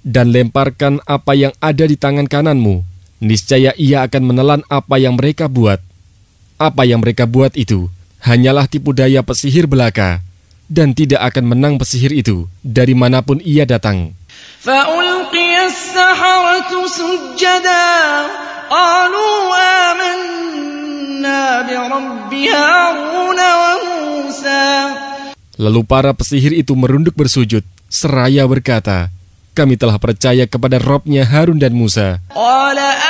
dan lemparkan apa yang ada di tangan kananmu. Niscaya ia akan menelan apa yang mereka buat. Apa yang mereka buat itu hanyalah tipu daya pesihir belaka, dan tidak akan menang pesihir itu dari manapun ia datang. فَأُلْقِيَ السَّحَرَةُ سُجَّدًا قَالُوا آمَنَّا بِرَبِّ هَارُونَ وَمُوسَى. Lalu para pesihir itu merunduk bersujud, seraya berkata, "Kami telah percaya kepada Robnya Harun dan Musa."